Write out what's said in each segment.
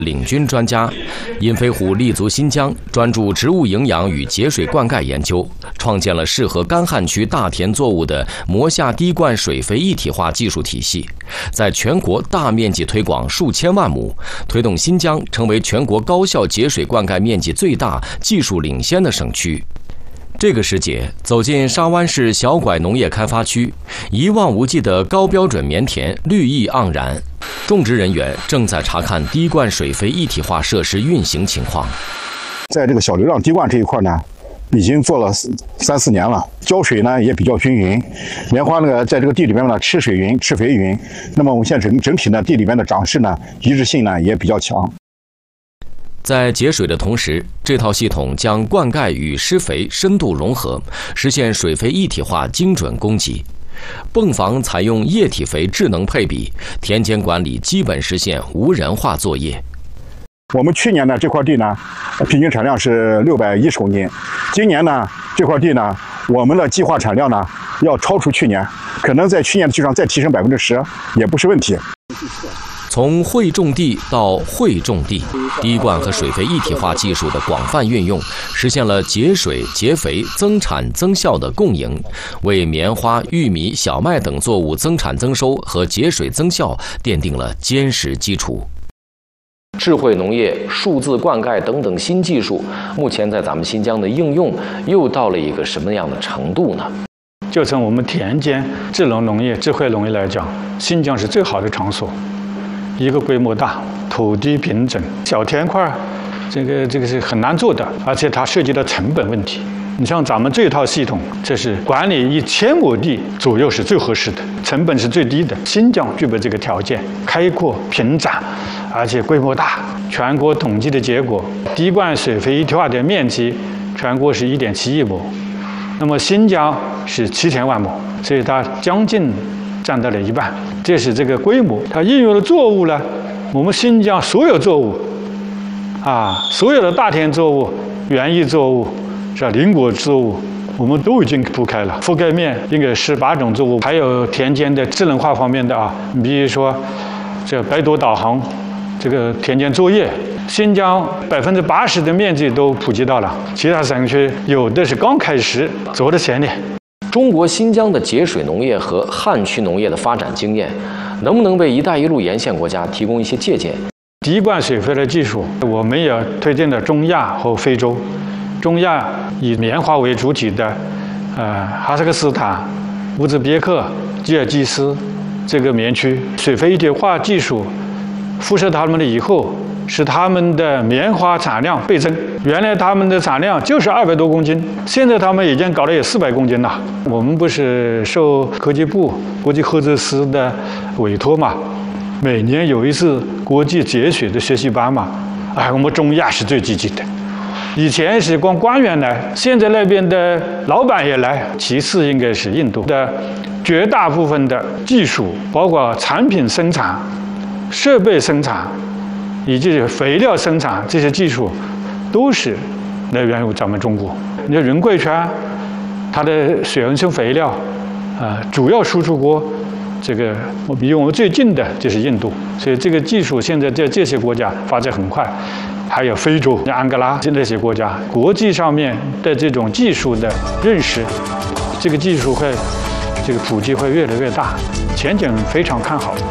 领军专家。殷飞虎立足新疆，专注植物营养与节水灌溉研究，创建了适合干旱区大田作物的磨下滴灌水肥一体化技术体系，在全国大面积推广数千万亩，推动新疆成为全国高效节水灌溉面积最大、技术领先的省区。这个时节，走进沙湾市小拐农业开发区，一望无际的高标准棉田绿意盎然，种植人员正在查看滴灌水肥一体化设施运行情况。 在这个小流量滴灌这一块呢，已经做了3、4年了，浇水呢也比较均匀，棉花呢在这个地里面呢吃水匀、吃肥匀。那么我们现在整体呢地里面的长势呢一致性呢也比较强。 在节水的同时，这套系统将灌溉与施肥深度融合，实现水肥一体化精准供给。泵房采用液体肥智能配比，田间管理基本实现无人化作业。 我们去年呢这块地呢，平均产量是610公斤，今年呢这块地呢，我们的计划产量呢要超出去年，可能在去年的基础上再提升10%也不是问题。 从会种地到会种地，滴灌和水肥一体化技术的广泛运用，实现了节水、节肥、增产增效的共赢，为棉花、玉米、小麦等作物增产增收和节水增效奠定了坚实基础。智慧农业、数字灌溉等等新技术，目前在咱们新疆的应用又到了一个什么样的程度呢？ 就从我们田间智能农业、智慧农业来讲，新疆是最好的场所。一个规模大，土地平整，小田块，这个是很难做的，而且它涉及到成本问题。你像咱们这套系统，这是管理1000亩地左右是最合适的，成本是最低的。新疆具备这个条件，开阔平展，而且规模大。全国统计的结果，滴灌水肥一体化的面积，全国是1.7亿亩，那么新疆是7000万亩，所以它将近占到了一半。这是这个规模。它应用的作物呢，我们新疆所有作物所有的大田作物、园艺作物、林果作物，我们都已经铺开了，覆盖面应该18种作物，还有田间的智能化方面的比如说这百度导航，这个田间作业，新疆80%的面积都普及到了，其他省区有的是刚开始，走得前列。 中国新疆的节水农业和旱区农业的发展经验，能不能为“一带一路”沿线国家提供一些借鉴？ 滴灌水肥的技术，我们也推荐了中亚和非洲。中亚以棉花为主体的，哈萨克斯坦、乌兹别克、吉尔吉斯这个棉区，水肥一体化技术辐射他们了以后，使他们的棉花产量倍增。原来他们的产量就是200多公斤，现在他们已经搞了有400公斤了。我们不是受科技部国际合作司的委托嘛，每年有一次国际节水的学习班嘛。我们中亚是最积极的。以前是光官员来，现在那边的老板也来。其次应该是印度的绝大部分的技术，包括产品生产、设备生产以及肥料生产这些技术，都是来源于咱们中国。你看云贵川，它的水溶性肥料，主要输出国，这个离我们最近的就是印度，所以这个技术现在在这些国家发展很快。还有非洲、安哥拉那些国家，国际上面的这种技术的认识，这个技术这个普及会越来越大，前景非常看好。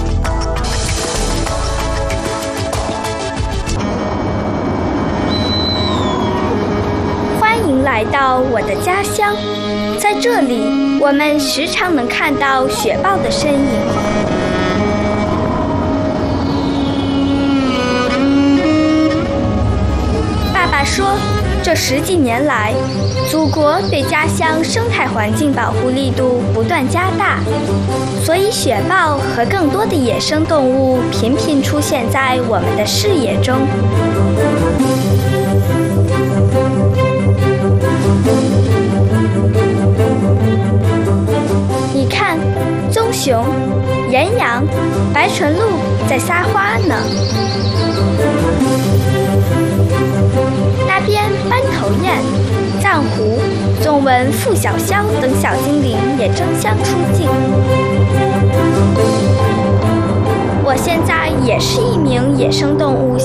欢迎来到我的家乡，在这里，我们时常能看到雪豹的身影。爸爸说，这10几年来，祖国对家乡生态环境保护力度不断加大，所以雪豹和更多的野生动物频频出现在我们的视野中。你看，棕熊、岩羊、白唇鹿在撒花呢。那边斑头雁、藏狐、纵纹腹小枭等小精灵也争相出镜。我现在也是一名野生动物